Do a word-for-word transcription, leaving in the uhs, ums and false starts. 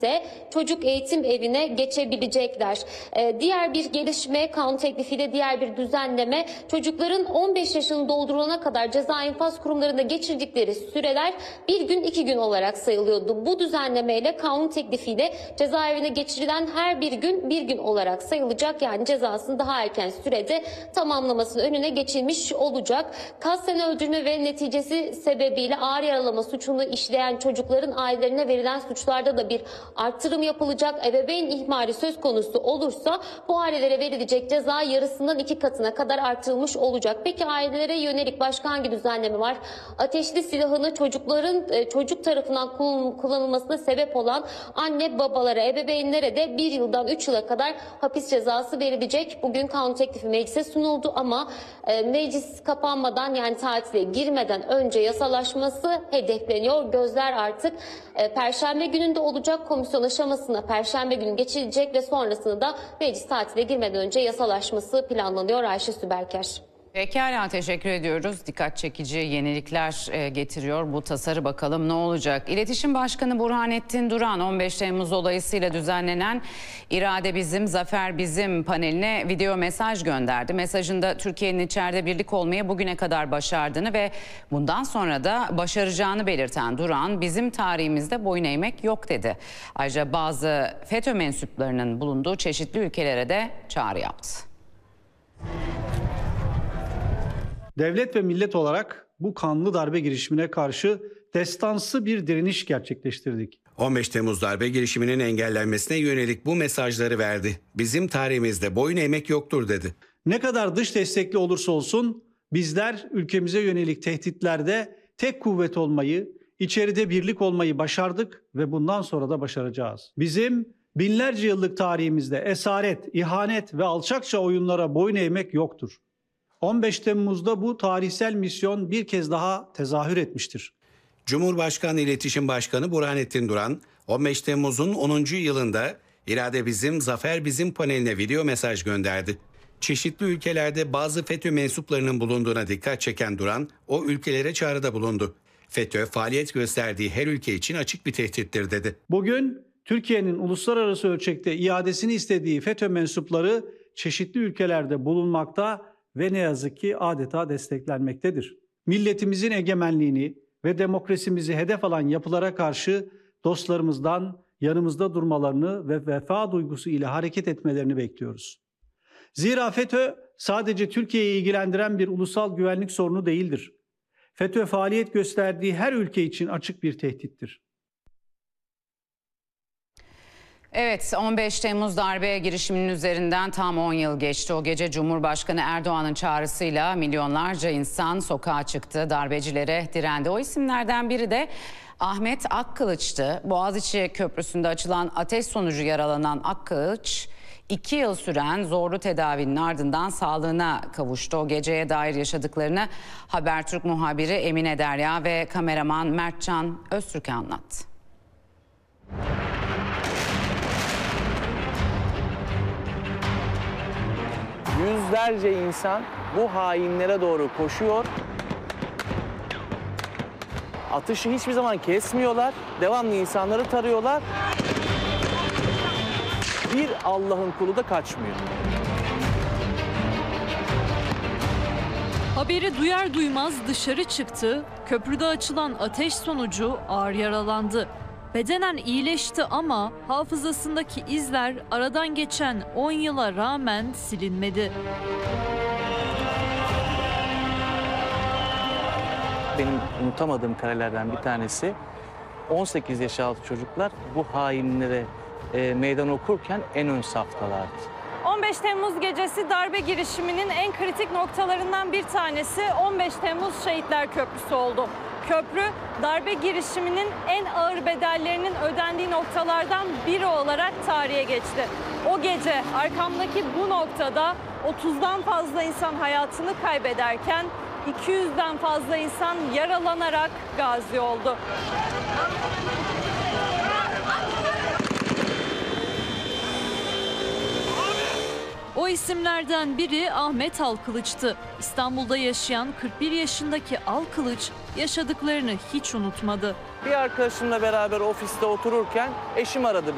de çocuk eğitim evine geçebilecekler. Ee, diğer bir gelişme, kanun teklifiyle diğer bir düzenleme, çocukların on beş yaşını doldurana kadar ceza infaz kurumlarında geçirdikleri süreler bir gün iki gün olarak sayılıyordu. Bu düzenlemeyle, kanun teklifiyle cezaevine geçirilen her bir gün bir gün olarak sayılacak. Yani cezasını daha erken sürede tamamlamasının önüne geçilmiş olacak. Kasten öldürme ve neticesi sebebiyle ağır yaralama suçunu işleyen çocukların ailelerine verilen suçlarda da bir artırım yapılacak. Ebeveyn ihmali söz konusu olursa bu ailelere verilecek ceza yarısından iki katına kadar artırılmış olacak. Peki ailelere yönelik başka hangi düzenleme var? Ateşli silahını çocukların çocuk tarafından kullanılmasına sebep olan anne babalara, ebeveynlere de bir yıldan üç yıla kadar hapis cezası verilecek. Bugün kanun teklifi meclise sunuldu ama e, meclis kapanmadan, yani tatile girmeden önce yasalaşması hedefleniyor. Gözler artık e, Perşembe gününde olacak. Komisyon aşamasına Perşembe günü geçilecek ve sonrasında da meclis tatile girmeden önce yasalaşması planlanıyor. Ayşe Süberker. Pekala, teşekkür ediyoruz. Dikkat çekici yenilikler e, getiriyor bu tasarı, bakalım ne olacak. İletişim Başkanı Burhanettin Duran on beş Temmuz dolayısıyla düzenlenen İrade Bizim, Zafer Bizim paneline video mesaj gönderdi. Mesajında Türkiye'nin içeride birlik olmayı bugüne kadar başardığını ve bundan sonra da başaracağını belirten Duran, bizim tarihimizde boyun eğmek yok dedi. Ayrıca bazı FETÖ mensuplarının bulunduğu çeşitli ülkelere de çağrı yaptı. Devlet ve millet olarak bu kanlı darbe girişimine karşı destansı bir direniş gerçekleştirdik. on beş Temmuz darbe girişiminin engellenmesine yönelik bu mesajları verdi. Bizim tarihimizde boyun eğmek yoktur dedi. Ne kadar dış destekli olursa olsun bizler ülkemize yönelik tehditlerde tek kuvvet olmayı, içeride birlik olmayı başardık ve bundan sonra da başaracağız. Bizim binlerce yıllık tarihimizde esaret, ihanet ve alçakça oyunlara boyun eğmek yoktur. on beş Temmuz'da bu tarihsel misyon bir kez daha tezahür etmiştir. Cumhurbaşkanı İletişim Başkanı Burhanettin Duran, on beş Temmuz'un onuncu yılında İrade Bizim, Zafer Bizim paneline video mesaj gönderdi. Çeşitli ülkelerde bazı FETÖ mensuplarının bulunduğuna dikkat çeken Duran, o ülkelere çağrıda bulundu. FETÖ, faaliyet gösterdiği her ülke için açık bir tehdittir dedi. Bugün Türkiye'nin uluslararası ölçekte iadesini istediği FETÖ mensupları çeşitli ülkelerde bulunmakta ve ne yazık ki adeta desteklenmektedir. Milletimizin egemenliğini ve demokrasimizi hedef alan yapılara karşı dostlarımızdan yanımızda durmalarını ve vefa duygusu ile hareket etmelerini bekliyoruz. Zira FETÖ sadece Türkiye'yi ilgilendiren bir ulusal güvenlik sorunu değildir. FETÖ faaliyet gösterdiği her ülke için açık bir tehdittir. Evet, on beş Temmuz darbe girişiminin üzerinden tam on yıl geçti. O gece Cumhurbaşkanı Erdoğan'ın çağrısıyla milyonlarca insan sokağa çıktı, darbecilere direndi. O isimlerden biri de Ahmet Akkılıç'tı. Boğaziçi Köprüsü'nde açılan ateş sonucu yaralanan Akkılıç, iki yıl süren zorlu tedavinin ardından sağlığına kavuştu. O geceye dair yaşadıklarını Habertürk muhabiri Emine Derya ve kameraman Mertcan Öztürk'e anlattı. Yüzlerce insan bu hainlere doğru koşuyor. Atışı hiçbir zaman kesmiyorlar. Devamlı insanları tarıyorlar. Bir Allah'ın kulu da kaçmıyor. Haberi duyar duymaz dışarı çıktı. Köprüde açılan ateş sonucu ağır yaralandı. Bedenen iyileşti ama hafızasındaki izler aradan geçen on yıla rağmen silinmedi. Benim unutamadığım karelerden bir tanesi, on sekiz yaş altı çocuklar bu hainlere e, meydan okurken en ön saftalardı. on beş Temmuz gecesi darbe girişiminin en kritik noktalarından bir tanesi on beş Temmuz Şehitler Köprüsü oldu. Köprü, darbe girişiminin en ağır bedellerinin ödendiği noktalardan biri olarak tarihe geçti. O gece arkamdaki bu noktada otuzdan fazla insan hayatını kaybederken iki yüzden fazla insan yaralanarak gazi oldu. O isimlerden biri Ahmet Alkılıç'tı. İstanbul'da yaşayan kırk bir yaşındaki Alkılıç yaşadıklarını hiç unutmadı. Bir arkadaşımla beraber ofiste otururken eşim aradı beni.